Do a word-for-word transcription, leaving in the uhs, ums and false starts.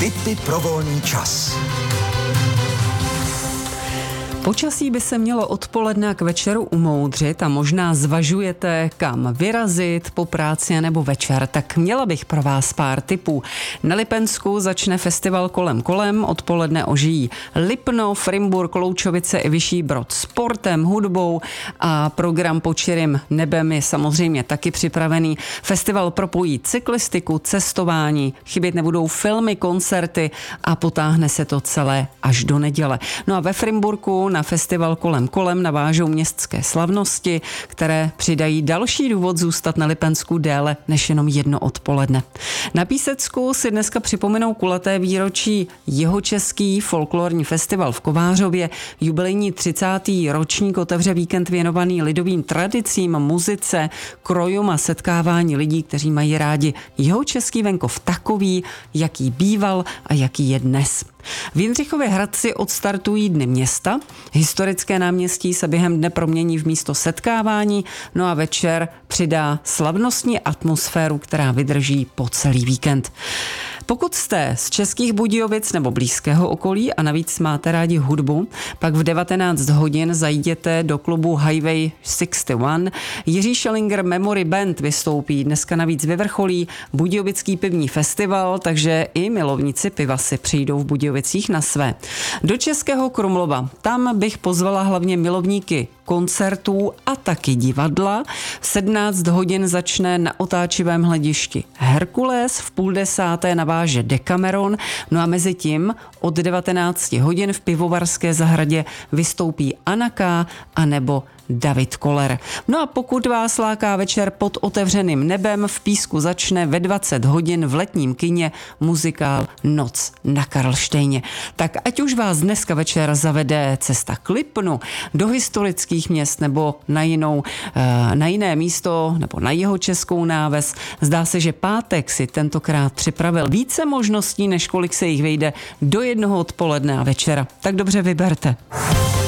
Tipy pro volný čas. Počasí by se mělo odpoledne k večeru umoudřit a možná zvažujete, kam vyrazit po práci nebo večer, tak měla bych pro vás pár tipů. Na Lipensku začne festival Kolem kolem, odpoledne ožijí Lipno, Frimburk, Loučovice i Vyšší Brod sportem, hudbou a program pod širým nebem je samozřejmě taky připravený. Festival propojí cyklistiku, cestování, chybět nebudou filmy, koncerty a potáhne se to celé až do neděle. No a ve Frimburku na festival Kolem kolem navážou městské slavnosti, které přidají další důvod zůstat na Lipensku déle než jenom jedno odpoledne. Na Písecku si dneska připomenou kulaté výročí Jihočeský folklorní festival v Kovářově. Jubilejní třicátý ročník otevře víkend věnovaný lidovým tradicím, muzice, krojům a setkávání lidí, kteří mají rádi jihočeský venkov takový, jaký býval a jaký je dnes. V Jindřichově Hradci odstartují Dny města. Historické náměstí se během dne promění v místo setkávání, no a večer přidá slavnostní atmosféru, která vydrží po celý víkend. Pokud jste z Českých Budějovic nebo blízkého okolí a navíc máte rádi hudbu, pak v devatenáct hodin zajděte do klubu Highway šedesát jedna. Jiří Schellinger Memory Band vystoupí. Dneska navíc vyvrcholí Budějovický pivní festival, takže i milovníci piva si přijdou v Budějovicích na své. Do Českého Krumlova. Tam bych pozvala hlavně milovníky koncertů a taky divadla. V sedmnáct hodin začne na otáčivém hledišti Herkules, v půl desáté naváže Decameron, no a mezi tím od devatenáct hodin v Pivovarské zahradě vystoupí Anna K. a nebo David Koller. No a pokud vás láká večer pod otevřeným nebem, v Písku začne ve dvacet hodin v letním kině muzikál Noc na Karlštejně. Tak ať už vás dneska večer zavede cesta k Lipnu, do historických měst nebo na, jinou, na jiné místo nebo na Jihočeskou náves, zdá se, že pátek si tentokrát připravil více možností, než kolik se jich vejde do jednoho odpoledne a večera. Tak dobře vyberte.